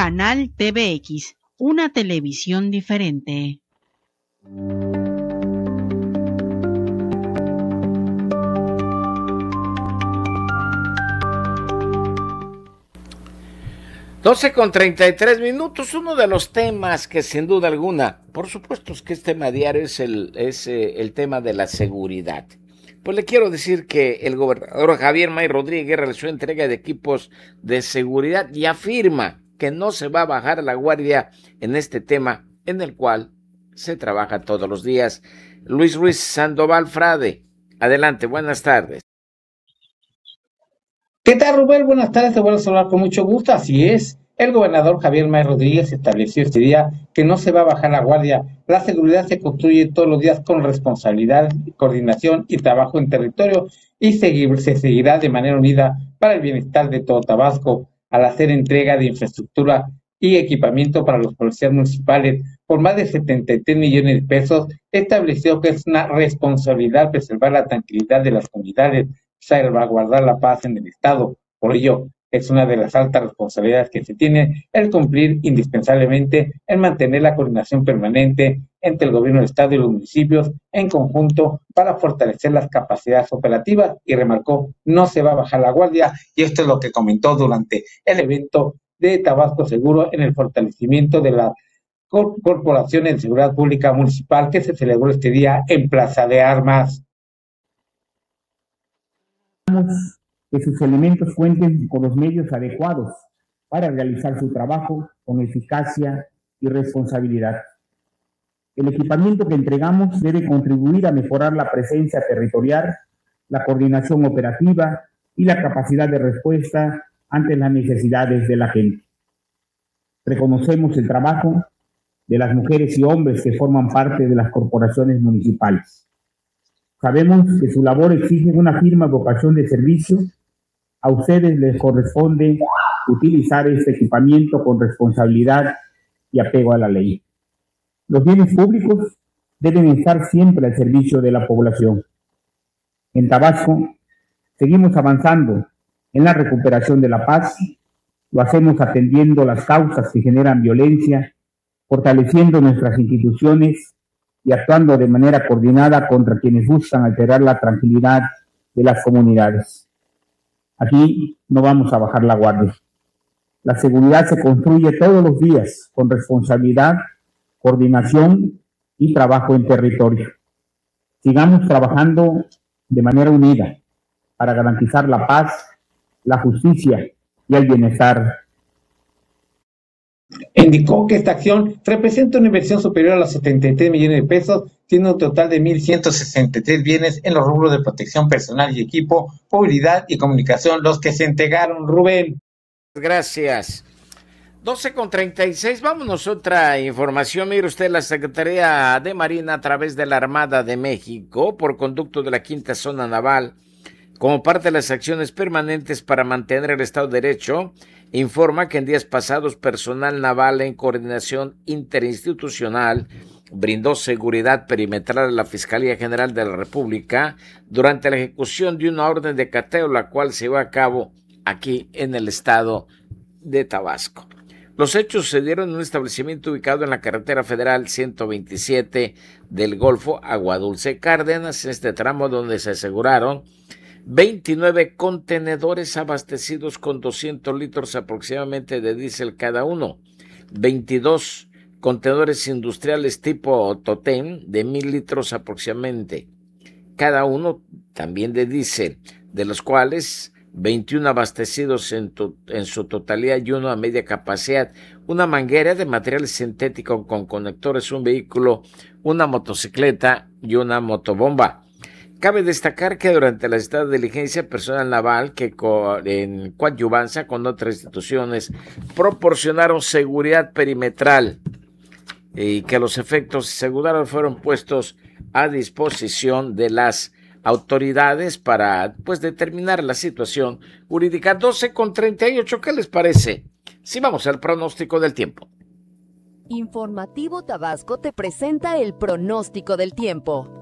Canal TVX, una televisión diferente. (12:33). Uno de los temas que sin duda alguna, por supuesto es que es tema diario, es el tema de la seguridad. Pues le quiero decir que el gobernador Javier May Rodríguez realizó entrega de equipos de seguridad y afirma que no se va a bajar la guardia en este tema en el cual se trabaja todos los días. Luis Ruiz Sandoval Frade, adelante, buenas tardes. ¿Qué tal, Rubén? Buenas tardes, te vuelvo a saludar con mucho gusto. Así es, el gobernador Javier May Rodríguez estableció este día que no se va a bajar la guardia. La seguridad se construye todos los días con responsabilidad, coordinación y trabajo en territorio y se seguirá de manera unida para el bienestar de todo Tabasco al hacer entrega de infraestructura y equipamiento para los policías municipales por más de 73 millones de pesos. Estableció que es una responsabilidad preservar la tranquilidad de las comunidades, salvaguardar la paz en el Estado. Por ello, es una de las altas responsabilidades que se tiene el cumplir indispensablemente en mantener la coordinación permanente entre el gobierno del Estado y los municipios en conjunto para fortalecer las capacidades operativas, y remarcó, no se va a bajar la guardia, y esto es lo que comentó durante el evento de Tabasco Seguro en el fortalecimiento de las corporaciones de seguridad pública municipal que se celebró este día en Plaza de Armas. Que sus elementos cuenten con los medios adecuados para realizar su trabajo con eficacia y responsabilidad. El equipamiento que entregamos debe contribuir a mejorar la presencia territorial, la coordinación operativa y la capacidad de respuesta ante las necesidades de la gente. Reconocemos el trabajo de las mujeres y hombres que forman parte de las corporaciones municipales. Sabemos que su labor exige una firme vocación de servicio. A ustedes les corresponde utilizar este equipamiento con responsabilidad y apego a la ley. Los bienes públicos deben estar siempre al servicio de la población. En Tabasco, seguimos avanzando en la recuperación de la paz. Lo hacemos atendiendo las causas que generan violencia, fortaleciendo nuestras instituciones y actuando de manera coordinada contra quienes buscan alterar la tranquilidad de las comunidades. Aquí no vamos a bajar la guardia. La seguridad se construye todos los días con responsabilidad, coordinación y trabajo en territorio. Sigamos trabajando de manera unida para garantizar la paz, la justicia y el bienestar. Indicó que esta acción representa una inversión superior a los 73 millones de pesos, siendo un total de 1,163 bienes en los rubros de protección personal y equipo, movilidad y comunicación los que se entregaron, Rubén. Gracias. 12:36, vámonos a otra información. Mire usted, la Secretaría de Marina, a través de la Armada de México, por conducto de la Quinta Zona Naval, como parte de las acciones permanentes para mantener el Estado de Derecho, informa que en días pasados personal naval en coordinación interinstitucional brindó seguridad perimetral a la Fiscalía General de la República durante la ejecución de una orden de cateo, la cual se llevó a cabo aquí en el estado de Tabasco. Los hechos sucedieron en un establecimiento ubicado en la carretera federal 127 del Golfo, Agua Dulce Cárdenas, en este tramo donde se aseguraron 29 contenedores abastecidos con 200 litros aproximadamente de diésel cada uno, 22 contenedores industriales tipo Totem de 1,000 litros aproximadamente cada uno, también de diésel, de los cuales 21 abastecidos en su totalidad y uno a media capacidad, una manguera de material sintético con conectores, un vehículo, una motocicleta y una motobomba. Cabe destacar que durante la citada diligencia, personal naval que en coadyuvancia con otras instituciones proporcionaron seguridad perimetral y que los efectos asegurados fueron puestos a disposición de las autoridades para determinar la situación jurídica. 12:38, ¿qué les parece? Si vamos al pronóstico del tiempo. Informativo Tabasco te presenta el pronóstico del tiempo.